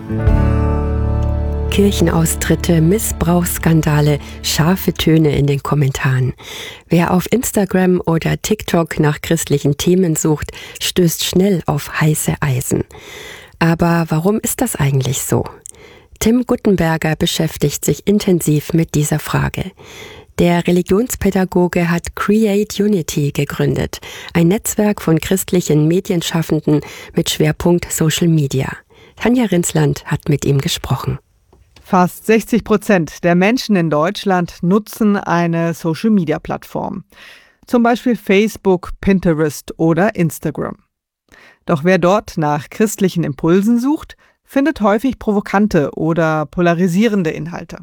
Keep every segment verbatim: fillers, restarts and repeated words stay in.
Kirchenaustritte, Missbrauchsskandale, scharfe Töne in den Kommentaren. Wer auf Instagram oder TikTok nach christlichen Themen sucht, stößt schnell auf heiße Eisen. Aber warum ist das eigentlich so? Tim Guttenberger beschäftigt sich intensiv mit dieser Frage. Der Religionspädagoge hat Create Unity gegründet, ein Netzwerk von christlichen Medienschaffenden mit Schwerpunkt Social Media. Tanja Rinsland hat mit ihm gesprochen. Fast sechzig Prozent der Menschen in Deutschland nutzen eine Social-Media-Plattform. Zum Beispiel Facebook, Pinterest oder Instagram. Doch wer dort nach christlichen Impulsen sucht, findet häufig provokante oder polarisierende Inhalte.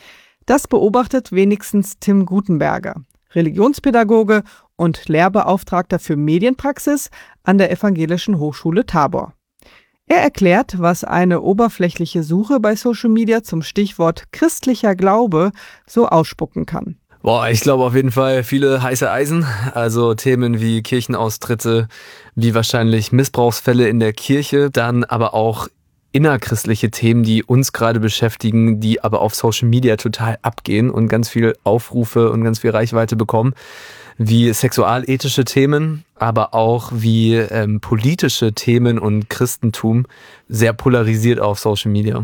Das beobachtet wenigstens Tim Guttenberger, Religionspädagoge und Lehrbeauftragter für Medienpraxis an der Evangelischen Hochschule Tabor. Er erklärt, was eine oberflächliche Suche bei Social Media zum Stichwort christlicher Glaube so ausspucken kann. Boah, ich glaube auf jeden Fall viele heiße Eisen, also Themen wie Kirchenaustritte, wie wahrscheinlich Missbrauchsfälle in der Kirche, dann aber auch innerchristliche Themen, die uns gerade beschäftigen, die aber auf Social Media total abgehen und ganz viel Aufrufe und ganz viel Reichweite bekommen, wie sexualethische Themen, aber auch wie ähm, politische Themen und Christentum, sehr polarisiert auf Social Media.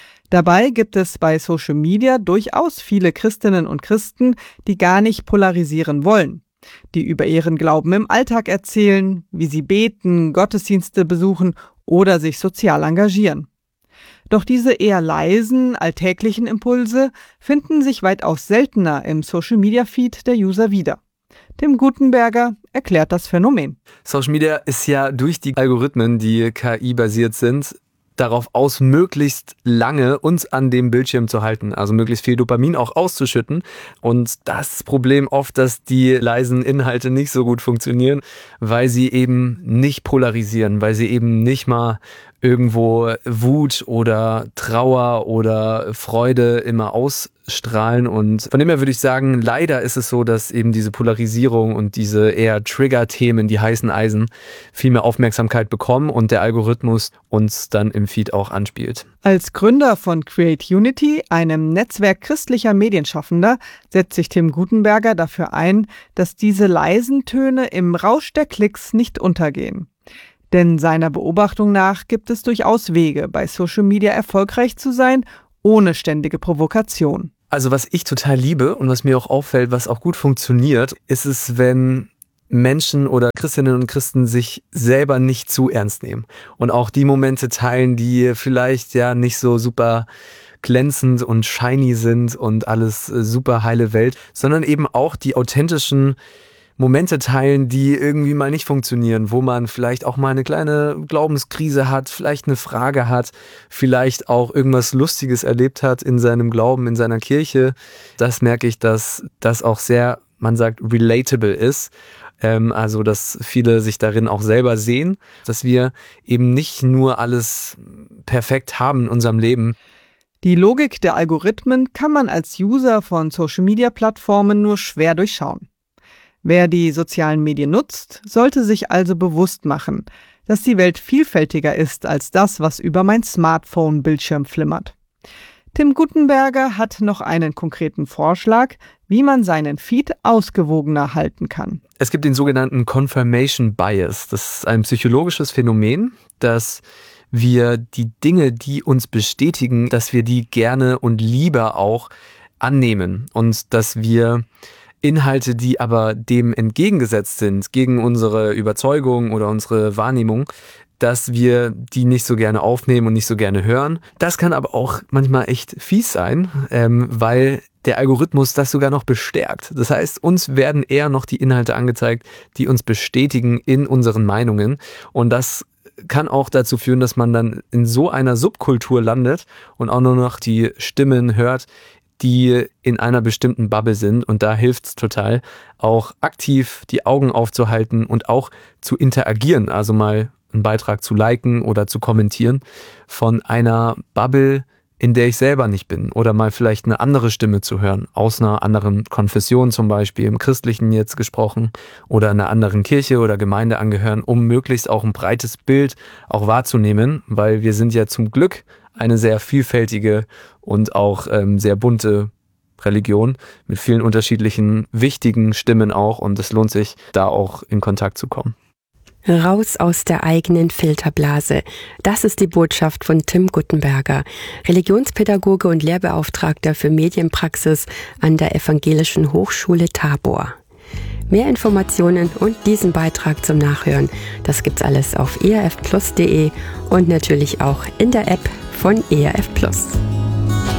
Dabei gibt es bei Social Media durchaus viele Christinnen und Christen, die gar nicht polarisieren wollen, die über ihren Glauben im Alltag erzählen, wie sie beten, Gottesdienste besuchen oder sich sozial engagieren. Doch diese eher leisen, alltäglichen Impulse finden sich weitaus seltener im Social-Media-Feed der User wieder. Tim Guttenberger erklärt das Phänomen. Social Media ist ja durch die Algorithmen, die K I-basiert sind, darauf aus, möglichst lange uns an dem Bildschirm zu halten, also möglichst viel Dopamin auch auszuschütten. Und das Problem oft, dass die leisen Inhalte nicht so gut funktionieren, weil sie eben nicht polarisieren, weil sie eben nicht mal irgendwo Wut oder Trauer oder Freude immer ausstrahlen. Und von dem her würde ich sagen, leider ist es so, dass eben diese Polarisierung und diese eher Trigger-Themen, die heißen Eisen, viel mehr Aufmerksamkeit bekommen und der Algorithmus uns dann im Feed auch anspielt. Als Gründer von Create Unity, einem Netzwerk christlicher Medienschaffender, setzt sich Tim Guttenberger dafür ein, dass diese leisen Töne im Rausch der Klicks nicht untergehen. Denn seiner Beobachtung nach gibt es durchaus Wege, bei Social Media erfolgreich zu sein, ohne ständige Provokation. Also was ich total liebe und was mir auch auffällt, was auch gut funktioniert, ist es, wenn Menschen oder Christinnen und Christen sich selber nicht zu ernst nehmen und auch die Momente teilen, die vielleicht ja nicht so super glänzend und shiny sind und alles super heile Welt, sondern eben auch die authentischen Momente teilen, die irgendwie mal nicht funktionieren, wo man vielleicht auch mal eine kleine Glaubenskrise hat, vielleicht eine Frage hat, vielleicht auch irgendwas Lustiges erlebt hat in seinem Glauben, in seiner Kirche. Das merke ich, dass das auch sehr, man sagt, relatable ist. Ähm, also, dass viele sich darin auch selber sehen, dass wir eben nicht nur alles perfekt haben in unserem Leben. Die Logik der Algorithmen kann man als User von Social-Media-Plattformen nur schwer durchschauen. Wer die sozialen Medien nutzt, sollte sich also bewusst machen, dass die Welt vielfältiger ist als das, was über mein Smartphone-Bildschirm flimmert. Tim Guttenberger hat noch einen konkreten Vorschlag, wie man seinen Feed ausgewogener halten kann. Es gibt den sogenannten Confirmation Bias. Das ist ein psychologisches Phänomen, dass wir die Dinge, die uns bestätigen, dass wir die gerne und lieber auch annehmen und dass wir Inhalte, die aber dem entgegengesetzt sind, gegen unsere Überzeugung oder unsere Wahrnehmung, dass wir die nicht so gerne aufnehmen und nicht so gerne hören. Das kann aber auch manchmal echt fies sein, ähm, weil der Algorithmus das sogar noch bestärkt. Das heißt, uns werden eher noch die Inhalte angezeigt, die uns bestätigen in unseren Meinungen. Und das kann auch dazu führen, dass man dann in so einer Subkultur landet und auch nur noch die Stimmen hört, die in einer bestimmten Bubble sind. Und da hilft es total, auch aktiv die Augen aufzuhalten und auch zu interagieren, also mal einen Beitrag zu liken oder zu kommentieren von einer Bubble, in der ich selber nicht bin, oder mal vielleicht eine andere Stimme zu hören, aus einer anderen Konfession zum Beispiel, im Christlichen jetzt gesprochen, oder einer anderen Kirche oder Gemeinde angehören, um möglichst auch ein breites Bild auch wahrzunehmen, weil wir sind ja zum Glück eine sehr vielfältige und auch ähm, sehr bunte Religion mit vielen unterschiedlichen wichtigen Stimmen auch, und es lohnt sich, da auch in Kontakt zu kommen. Raus aus der eigenen Filterblase. Das ist die Botschaft von Tim Guttenberger, Religionspädagoge und Lehrbeauftragter für Medienpraxis an der Evangelischen Hochschule Tabor. Mehr Informationen und diesen Beitrag zum Nachhören, das gibt's alles auf e r f plus punkt d e und natürlich auch in der App von E R F Plus.